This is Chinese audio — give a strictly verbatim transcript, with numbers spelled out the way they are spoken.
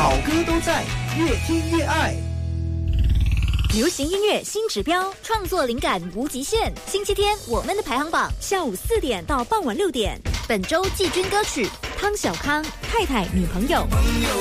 好歌都在，越听越爱。 流行音乐新指标，创作灵感无极限。星期天，我们的排行榜，下午四点到傍晚六点。本周季军歌曲：汤小康《太太女朋友》。